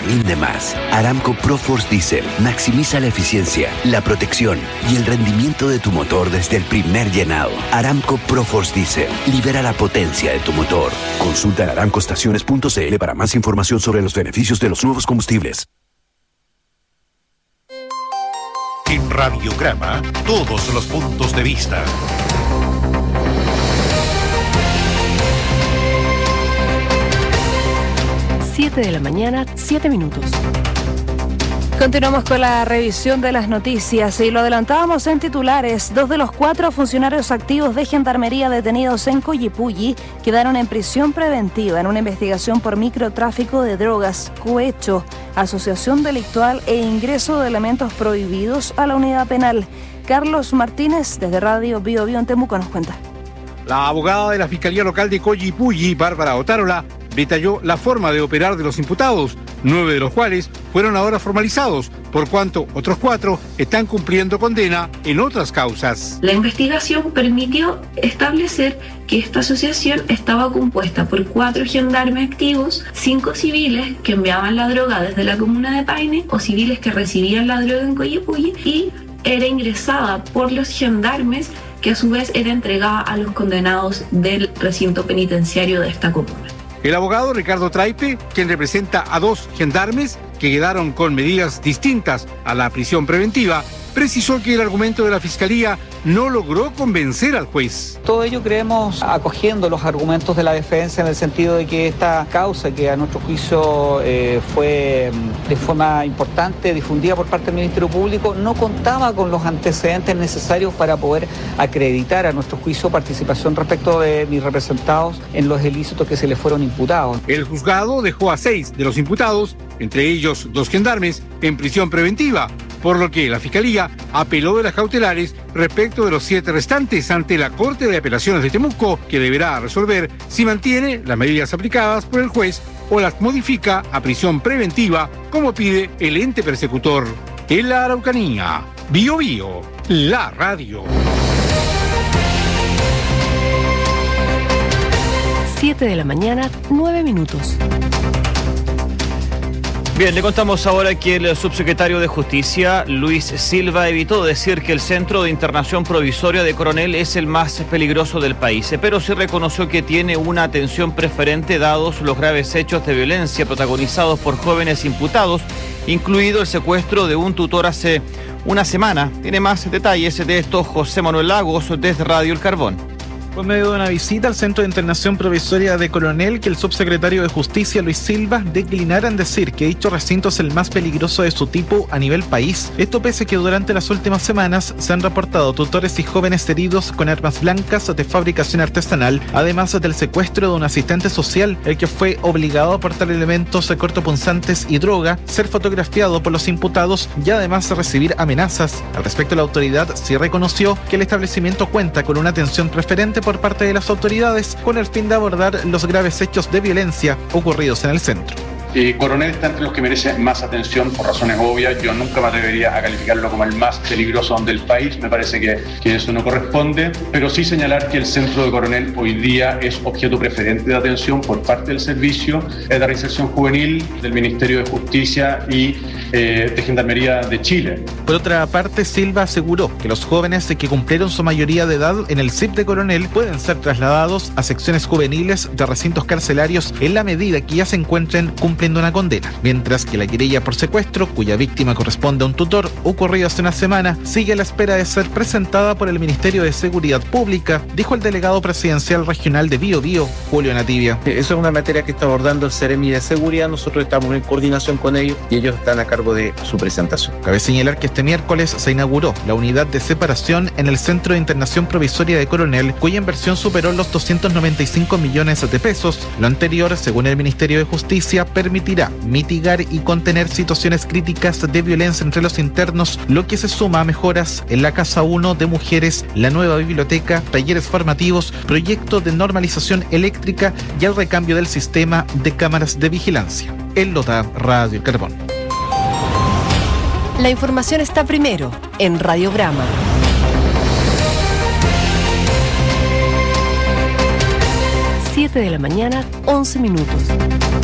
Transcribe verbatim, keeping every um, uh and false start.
rinde más. Aramco ProForce Diesel maximiza la eficiencia, la protección y el rendimiento de tu motor desde el primer llenado. Aramco ProForce Diesel libera la potencia de tu motor. Consulta en aramco estaciones punto c l para más información sobre los beneficios de los nuevos combustibles. En Radiograma, todos los puntos de vista. siete de la mañana, siete minutos. Continuamos con la revisión de las noticias y lo adelantábamos en titulares. Dos de los cuatro funcionarios activos de Gendarmería detenidos en Collipulli quedaron en prisión preventiva en una investigación por microtráfico de drogas, cohecho, asociación delictual e ingreso de elementos prohibidos a la unidad penal. Carlos Martínez, desde Radio Bio Bio en Temuco, nos cuenta. La abogada de la Fiscalía Local de Collipulli, Bárbara Otárola, detalló la forma de operar de los imputados, nueve de los cuales fueron ahora formalizados, por cuanto otros cuatro están cumpliendo condena en otras causas. La investigación permitió establecer que esta asociación estaba compuesta por cuatro gendarmes activos, cinco civiles que enviaban la droga desde la comuna de Paine o civiles que recibían la droga en Collipulli y era ingresada por los gendarmes que a su vez era entregada a los condenados del recinto penitenciario de esta comuna. El abogado Ricardo Traipe, quien representa a dos gendarmes que quedaron con medidas distintas a la prisión preventiva, precisó que el argumento de la Fiscalía no logró convencer al juez. Todo ello creemos acogiendo los argumentos de la defensa en el sentido de que esta causa, que a nuestro juicio eh, fue de forma importante difundida por parte del Ministerio Público, no contaba con los antecedentes necesarios para poder acreditar a nuestro juicio participación respecto de mis representados en los ilícitos que se les fueron imputados. El juzgado dejó a seis de los imputados, entre ellos dos gendarmes, en prisión preventiva, por lo que la Fiscalía apeló de las cautelares respecto de los siete restantes ante la Corte de Apelaciones de Temuco, que deberá resolver si mantiene las medidas aplicadas por el juez o las modifica a prisión preventiva, como pide el ente persecutor. En la Araucanía, Bio Bio, la radio. siete de la mañana, nueve minutos. Bien, le contamos ahora que el subsecretario de Justicia, Luis Silva, evitó decir que el Centro de Internación Provisoria de Coronel es el más peligroso del país, pero sí reconoció que tiene una atención preferente dados los graves hechos de violencia protagonizados por jóvenes imputados, incluido el secuestro de un tutor hace una semana. Tiene más detalles de esto José Manuel Lagos desde Radio El Carbón. Por medio de una visita al Centro de Internación Provisoria de Coronel, que el subsecretario de Justicia, Luis Silva, declinara en decir que dicho recinto es el más peligroso de su tipo a nivel país. Esto pese a que durante las últimas semanas se han reportado tutores y jóvenes heridos con armas blancas de fabricación artesanal, además del secuestro de un asistente social, el que fue obligado a portar elementos cortopunzantes y droga, ser fotografiado por los imputados y además recibir amenazas. Al respecto, la autoridad sí reconoció que el establecimiento cuenta con una atención preferente por parte de las autoridades con el fin de abordar los graves hechos de violencia ocurridos en el centro. Eh, Coronel está entre los que merece más atención por razones obvias. Yo nunca me atrevería a calificarlo como el más peligroso del país, me parece que, que eso no corresponde, pero sí señalar que el centro de Coronel hoy día es objeto preferente de atención por parte del Servicio de Reinserción Juvenil, del Ministerio de Justicia y eh, de Gendarmería de Chile. Por otra parte, Silva aseguró que los jóvenes que cumplieron su mayoría de edad en el C I P de Coronel pueden ser trasladados a secciones juveniles de recintos carcelarios en la medida que ya se encuentren cumpliendo una condena, mientras que la querella por secuestro, cuya víctima corresponde a un tutor, ocurrido hace una semana, sigue a la espera de ser presentada por el Ministerio de Seguridad Pública, dijo el delegado presidencial regional de Bio Bio, Julio Nativia. Eso es una materia que está abordando el Seremi de Seguridad, nosotros estamos en coordinación con ellos y ellos están a cargo de su presentación. Cabe señalar que este miércoles se inauguró la unidad de separación en el Centro de Internación Provisoria de Coronel, cuya inversión superó los doscientos noventa y cinco millones de pesos. Lo anterior, según el Ministerio de Justicia, permite permitirá mitigar y contener situaciones críticas de violencia entre los internos, lo que se suma a mejoras en la Casa uno de Mujeres, la nueva biblioteca, talleres formativos, proyecto de normalización eléctrica y el recambio del sistema de cámaras de vigilancia. El Lota, Radio El Carbón. La información está primero en Radiograma. siete de la mañana, once minutos.